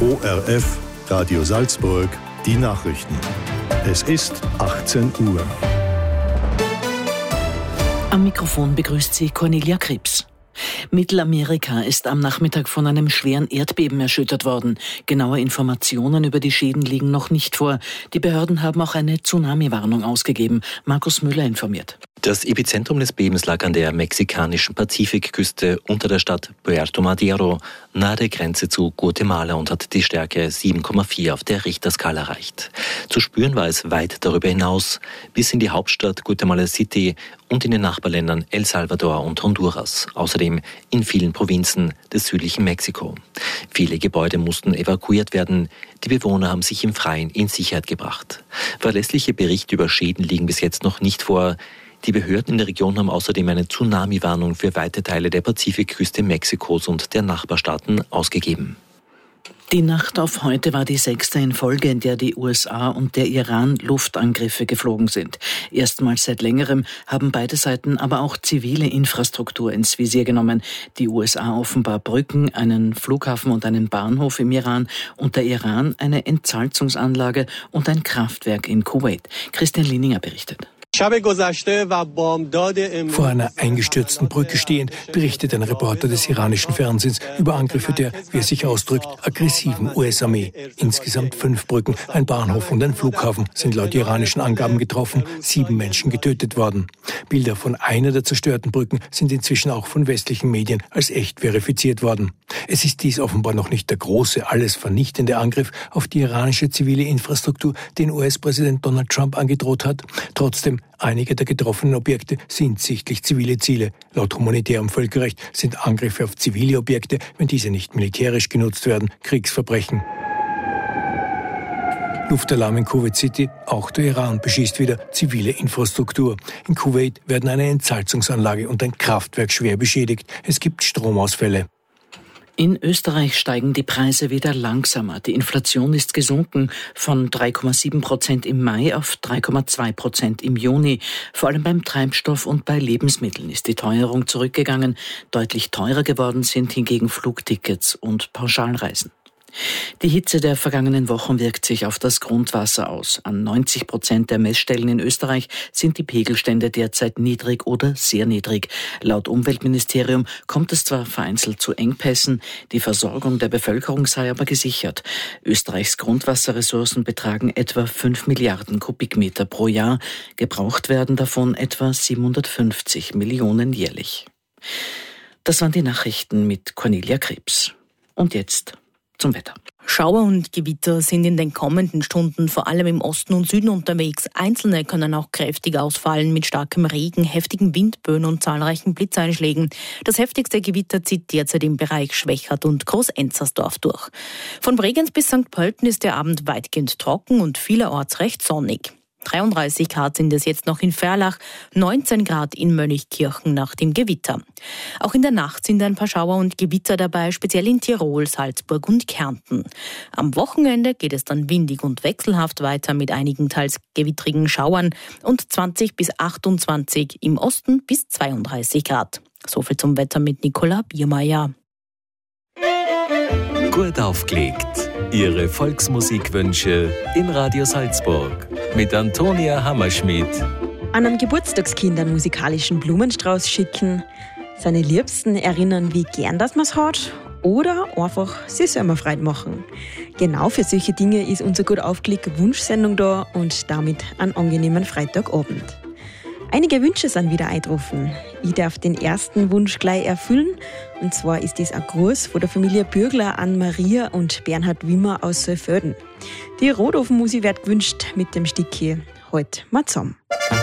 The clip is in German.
ORF, Radio Salzburg, die Nachrichten. Es ist 18 Uhr. Am Mikrofon begrüßt Sie Cornelia Krebs. Mittelamerika ist am Nachmittag von einem schweren Erdbeben erschüttert worden. Genaue Informationen über die Schäden liegen noch nicht vor. Die Behörden haben auch eine Tsunami-Warnung ausgegeben. Markus Müller informiert. Das Epizentrum des Bebens lag an der mexikanischen Pazifikküste unter der Stadt Puerto Madero, nahe der Grenze zu Guatemala, und hat die Stärke 7,4 auf der Richterskala erreicht. Zu spüren war es weit darüber hinaus, bis in die Hauptstadt Guatemala City und in den Nachbarländern El Salvador und Honduras, außerdem in vielen Provinzen des südlichen Mexiko. Viele Gebäude mussten evakuiert werden, die Bewohner haben sich im Freien in Sicherheit gebracht. Verlässliche Berichte über Schäden liegen bis jetzt noch nicht vor. Die Behörden in der Region haben außerdem eine Tsunami-Warnung für weite Teile der Pazifikküste Mexikos und der Nachbarstaaten ausgegeben. Die Nacht auf heute war die 6. in Folge, in der die USA und der Iran Luftangriffe geflogen sind. Erstmals seit längerem haben beide Seiten aber auch zivile Infrastruktur ins Visier genommen. Die USA offenbar Brücken, einen Flughafen und einen Bahnhof im Iran und der Iran eine Entsalzungsanlage und ein Kraftwerk in Kuwait. Christian Lininger berichtet. Vor einer eingestürzten Brücke stehend berichtet ein Reporter des iranischen Fernsehens über Angriffe der, wie er sich ausdrückt, aggressiven US-Armee. Insgesamt 5 Brücken, ein Bahnhof und ein Flughafen sind laut iranischen Angaben getroffen, 7 Menschen getötet worden. Bilder von einer der zerstörten Brücken sind inzwischen auch von westlichen Medien als echt verifiziert worden. Es ist dies offenbar noch nicht der große, alles vernichtende Angriff auf die iranische zivile Infrastruktur, den US-Präsident Donald Trump angedroht hat. Trotzdem, einige der getroffenen Objekte sind sichtlich zivile Ziele. Laut humanitärem Völkerrecht sind Angriffe auf zivile Objekte, wenn diese nicht militärisch genutzt werden, Kriegsverbrechen. Luftalarm in Kuwait City, auch der Iran beschießt wieder zivile Infrastruktur. In Kuwait werden eine Entsalzungsanlage und ein Kraftwerk schwer beschädigt. Es gibt Stromausfälle. In Österreich steigen die Preise wieder langsamer. Die Inflation ist gesunken von 3,7% im Mai auf 3,2% im Juni. Vor allem beim Treibstoff und bei Lebensmitteln ist die Teuerung zurückgegangen. Deutlich teurer geworden sind hingegen Flugtickets und Pauschalreisen. Die Hitze der vergangenen Wochen wirkt sich auf das Grundwasser aus. An 90% der Messstellen in Österreich sind die Pegelstände derzeit niedrig oder sehr niedrig. Laut Umweltministerium kommt es zwar vereinzelt zu Engpässen, die Versorgung der Bevölkerung sei aber gesichert. Österreichs Grundwasserressourcen betragen etwa 5 Milliarden Kubikmeter pro Jahr. Gebraucht werden davon etwa 750 Millionen jährlich. Das waren die Nachrichten mit Cornelia Krebs. Und jetzt zum Wetter. Schauer und Gewitter sind in den kommenden Stunden vor allem im Osten und Süden unterwegs. Einzelne können auch kräftig ausfallen mit starkem Regen, heftigen Windböen und zahlreichen Blitzeinschlägen. Das heftigste Gewitter zieht derzeit im Bereich Schwechat und Groß-Enzersdorf durch. Von Bregenz bis St. Pölten ist der Abend weitgehend trocken und vielerorts recht sonnig. 33 Grad sind es jetzt noch in Ferlach, 19 Grad in Mönchkirchen nach dem Gewitter. Auch in der Nacht sind ein paar Schauer und Gewitter dabei, speziell in Tirol, Salzburg und Kärnten. Am Wochenende geht es dann windig und wechselhaft weiter mit einigen teils gewittrigen Schauern und 20 bis 28, im Osten bis 32 Grad. Soviel zum Wetter mit Nicola Biermeier. Gut aufgelegt. Ihre Volksmusikwünsche in Radio Salzburg mit Antonia Hammerschmidt. An einem Geburtstagskind einen musikalischen Blumenstrauß schicken, seine Liebsten erinnern, wie gern das man's hat, oder einfach sich selber Freude machen. Genau für solche Dinge ist unser gut aufgelegte Wunschsendung da und damit einen angenehmen Freitagabend. Einige Wünsche sind wieder eingetroffen. Ich darf den ersten Wunsch gleich erfüllen. Und zwar ist dies ein Gruß von der Familie Bürgler an Maria und Bernhard Wimmer aus Sölfelden. Die Rotofenmusik wird gewünscht mit dem Stückchen «Halt mal zusammen».